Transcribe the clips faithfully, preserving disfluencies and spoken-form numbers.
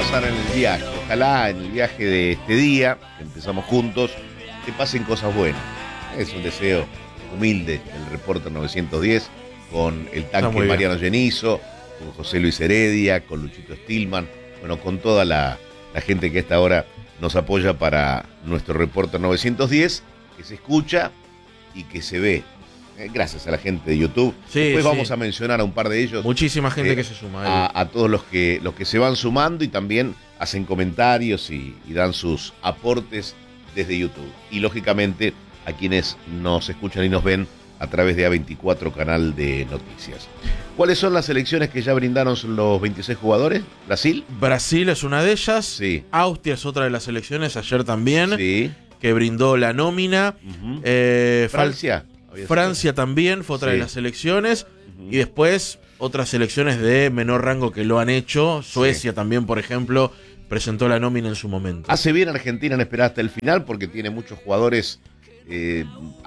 pasar en el viaje. Ojalá en el viaje de este día, que empezamos juntos, te pasen cosas buenas. Es un deseo humilde el Reporter novecientos diez, con el tanque Mariano Genizo, con José Luis Heredia, con Luchito Stillman, bueno, con toda la, la gente que a esta hora nos apoya para nuestro Reporter novecientos diez, que se escucha y que se ve. Gracias a la gente de YouTube. Sí, Después sí. vamos a mencionar a un par de ellos. Muchísima gente eh, que se suma. A, a todos los que, los que se van sumando y también hacen comentarios y, y dan sus aportes desde YouTube. Y lógicamente a quienes nos escuchan y nos ven a través de A veinticuatro, canal de noticias. ¿Cuáles son las selecciones que ya brindaron los veintiséis jugadores? ¿Brasil? Brasil es una de ellas. Sí. Austria es otra de las selecciones, ayer también. Sí. Que brindó la nómina. Uh-huh. eh, Francia. Francia también fue otra sí. de las selecciones. Uh-huh. Y después otras selecciones de menor rango que lo han hecho. Suecia sí. también, por ejemplo, presentó la nómina en su momento. Hace bien Argentina en esperar hasta el final porque tiene muchos jugadores eh,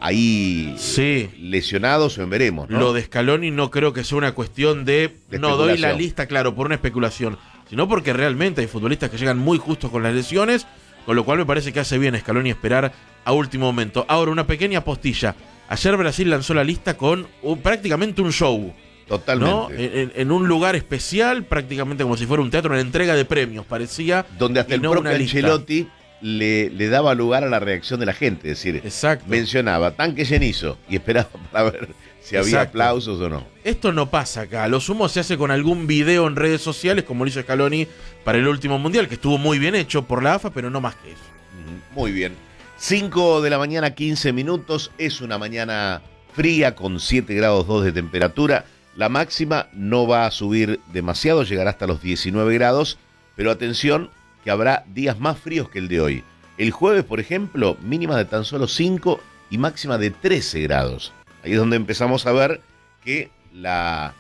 ahí sí. lesionados o en veremos, ¿no? Lo de Scaloni no creo que sea una cuestión de, de no doy la lista, claro, por una especulación, sino porque realmente hay futbolistas que llegan muy justos con las lesiones, con lo cual me parece que hace bien Scaloni esperar a último momento. Ahora, una pequeña postilla. Ayer Brasil lanzó la lista con uh, prácticamente un show. Totalmente. ¿No? En, en un lugar especial, prácticamente como si fuera un teatro, una entrega de premios, parecía. Donde hasta el no propio Ancelotti le, le daba lugar a la reacción de la gente. Es decir, Exacto. mencionaba tanque Genizo y esperaba para ver si había Exacto. aplausos o no. Esto no pasa acá. Lo sumo se hace con algún video en redes sociales, como lo hizo Scaloni para el último mundial, que estuvo muy bien hecho por la A F A, pero no más que eso. Muy bien. cinco de la mañana, quince minutos. Es una mañana fría con siete grados dos de temperatura. La máxima no va a subir demasiado, llegará hasta los diecinueve grados, pero atención que habrá días más fríos que el de hoy. El jueves, por ejemplo, mínima de tan solo cinco y máxima de trece grados. Ahí es donde empezamos a ver que la,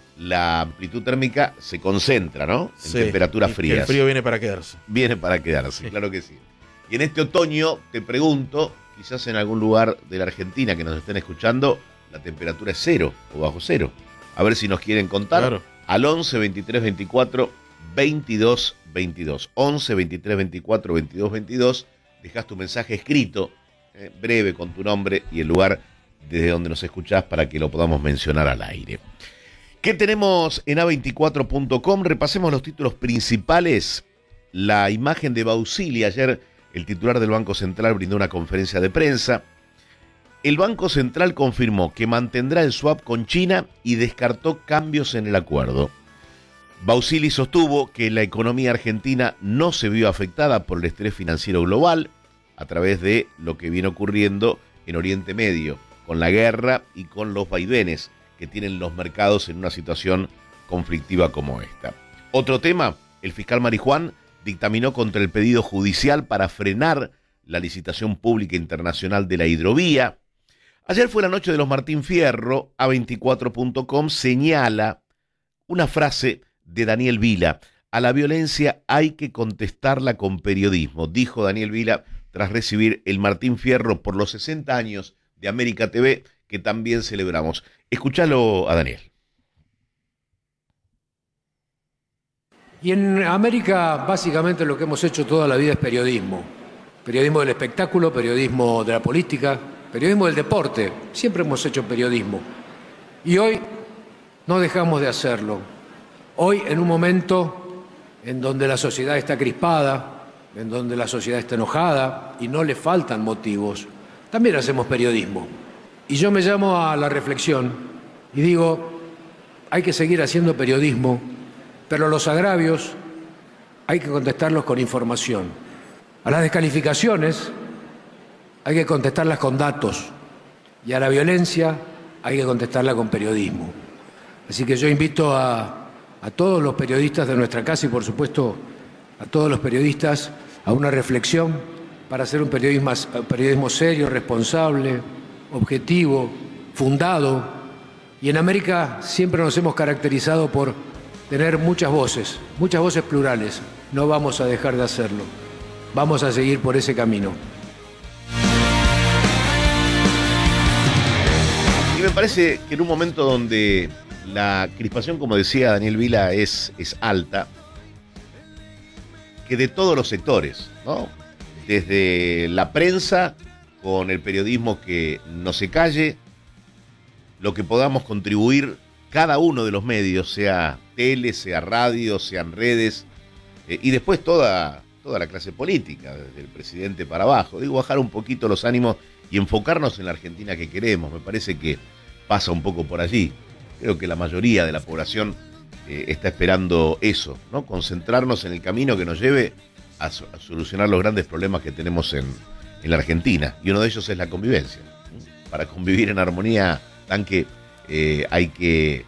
la amplitud térmica se concentra, ¿no? En sí, temperaturas frías. El frío viene para quedarse. Viene para quedarse, sí. Claro que sí. Y en este otoño, te pregunto, quizás en algún lugar de la Argentina que nos estén escuchando, la temperatura es cero o bajo cero. A ver si nos quieren contar. Claro. Al once, veintitrés, veinticuatro, veintidós, veintidós. once, veintitrés, veinticuatro, veintidós, veintidós. Dejás tu mensaje escrito, eh, breve, con tu nombre y el lugar desde donde nos escuchás para que lo podamos mencionar al aire. ¿Qué tenemos en A veinticuatro punto com? Repasemos los títulos principales. La imagen de Bausili. Ayer el titular del Banco Central brindó una conferencia de prensa. El Banco Central confirmó que mantendrá el swap con China y descartó cambios en el acuerdo. Bausili sostuvo que la economía argentina no se vio afectada por el estrés financiero global a través de lo que viene ocurriendo en Oriente Medio, con la guerra y con los vaivenes que tienen los mercados en una situación conflictiva como esta. Otro tema, el fiscal Marijuán dictaminó contra el pedido judicial para frenar la licitación pública internacional de la hidrovía. Ayer fue la noche de los Martín Fierro. A veinticuatro punto com señala una frase de Daniel Vila: a la violencia hay que contestarla con periodismo, dijo Daniel Vila tras recibir el Martín Fierro por los sesenta años de América T V, que también celebramos. Escuchalo a Daniel. Y en América básicamente lo que hemos hecho toda la vida es periodismo. Periodismo del espectáculo, periodismo de la política, periodismo del deporte. Siempre hemos hecho periodismo. Y hoy no dejamos de hacerlo. Hoy, en un momento en donde la sociedad está crispada, en donde la sociedad está enojada y no le faltan motivos, también hacemos periodismo. Y yo me llamo a la reflexión y digo, hay que seguir haciendo periodismo, pero los agravios hay que contestarlos con información. A las descalificaciones hay que contestarlas con datos y a la violencia hay que contestarla con periodismo. Así que yo invito a, a todos los periodistas de nuestra casa y por supuesto a todos los periodistas a una reflexión para hacer un periodismo, un periodismo serio, responsable, objetivo, fundado. Y en América siempre nos hemos caracterizado por tener muchas voces, muchas voces plurales. No vamos a dejar de hacerlo. Vamos a seguir por ese camino. Y me parece que en un momento donde la crispación, como decía Daniel Vila, es, es alta, que de todos los sectores, ¿no? Desde la prensa, con el periodismo que no se calle, lo que podamos contribuir cada uno de los medios, sea tele, sea radio, sean redes, eh, y después toda, toda la clase política, desde el presidente para abajo. Digo, bajar un poquito los ánimos y enfocarnos en la Argentina que queremos. Me parece que pasa un poco por allí. Creo que la mayoría de la población eh, está esperando eso, ¿no? Concentrarnos en el camino que nos lleve a, so- a solucionar los grandes problemas que tenemos en, en la Argentina. Y uno de ellos es la convivencia. Para convivir en armonía, Tanque, eh, hay que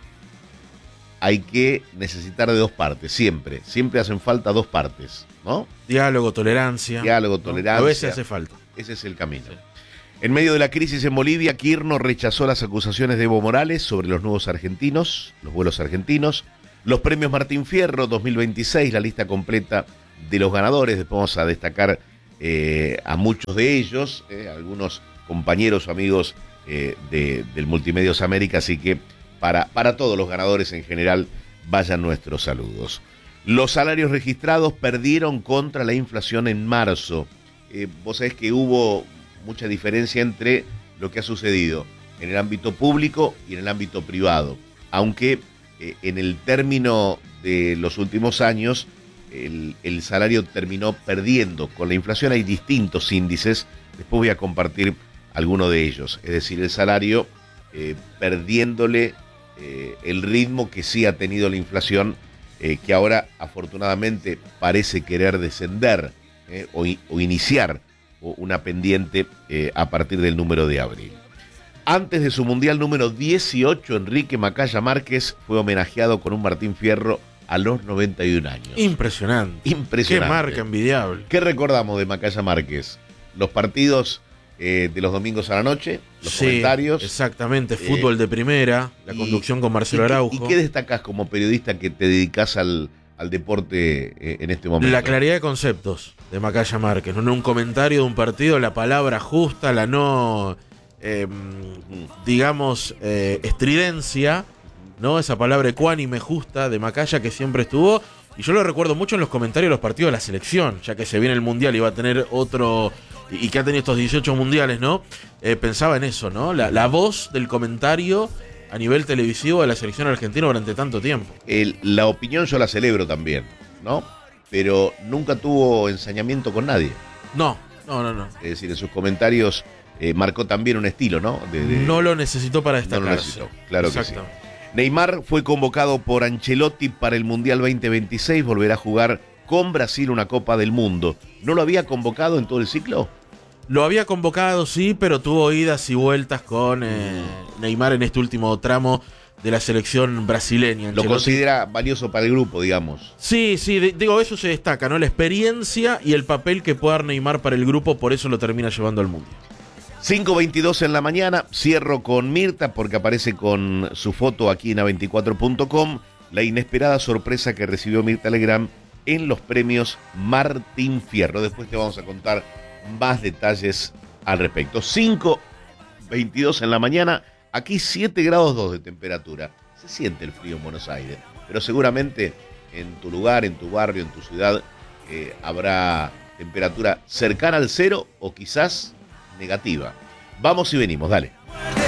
hay que necesitar de dos partes, siempre. Siempre hacen falta dos partes, ¿no? Diálogo, tolerancia. Diálogo, tolerancia. ¿no? A veces hace falta. Ese es el camino. Sí. En medio de la crisis en Bolivia, Kirchner rechazó las acusaciones de Evo Morales sobre los nuevos argentinos, los vuelos argentinos, los premios Martín Fierro dos mil veintiséis, la lista completa de los ganadores. Después vamos a destacar eh, a muchos de ellos, eh, algunos compañeros o amigos eh, de, del Multimedios América, así que para, para todos los ganadores en general, vayan nuestros saludos. Los salarios registrados perdieron contra la inflación en marzo. Eh, vos sabés que hubo mucha diferencia entre lo que ha sucedido en el ámbito público y en el ámbito privado, aunque eh, en el término de los últimos años el, el salario terminó perdiendo. Con la inflación hay distintos índices, después voy a compartir alguno de ellos, es decir, el salario eh, perdiéndole eh, el ritmo que sí ha tenido la inflación, eh, que ahora afortunadamente parece querer descender eh, o, o iniciar una pendiente eh, a partir del número de abril. Antes de su mundial número dieciocho, Enrique Macaya Márquez fue homenajeado con un Martín Fierro a los noventa y un años. Impresionante. Impresionante. Qué marca envidiable. ¿Qué recordamos de Macaya Márquez? Los partidos eh, de los domingos a la noche, los sí, comentarios. Exactamente, fútbol eh, de primera, la y, conducción con Marcelo y, Araujo. ¿Y qué destacás como periodista que te dedicás al, al deporte eh, en este momento? La claridad de conceptos de Macaya Márquez, no en un comentario de un partido, la palabra justa, la no, eh, digamos, eh, estridencia, ¿no? Esa palabra ecuánime justa de Macaya que siempre estuvo, y yo lo recuerdo mucho en los comentarios de los partidos de la selección, ya que se viene el Mundial y va a tener otro, y que ha tenido estos dieciocho mundiales, ¿no? Eh, pensaba en eso, ¿no? La, la voz del comentario a nivel televisivo de la selección argentina durante tanto tiempo. El, la opinión yo la celebro también, ¿no? Pero nunca tuvo ensañamiento con nadie. No, no, no, no. Es decir, en sus comentarios eh, marcó también un estilo, ¿no? De, de, no lo necesitó para destacarse. No lo necesitó, claro que sí. Neymar fue convocado por Ancelotti para el Mundial veinte veintiséis, volverá a jugar con Brasil una Copa del Mundo. ¿No lo había convocado en todo el ciclo? Lo había convocado, sí, pero tuvo idas y vueltas con eh, Neymar en este último tramo de la selección brasileña. Ancelotti. Lo considera valioso para el grupo, digamos. Sí, sí, digo, eso se destaca, ¿no? La experiencia y el papel que puede dar Neymar para el grupo, por eso lo termina llevando al mundo. cinco veintidós en la mañana, cierro con Mirta porque aparece con su foto aquí en A veinticuatro punto com, la inesperada sorpresa que recibió Mirta Legrand en los premios Martín Fierro. Después te vamos a contar más detalles al respecto. cinco veintidós en la mañana, aquí siete grados dos de temperatura. Se siente el frío en Buenos Aires, pero seguramente en tu lugar, en tu barrio, en tu ciudad, eh, habrá temperatura cercana al cero o quizás negativa. Vamos y venimos, dale.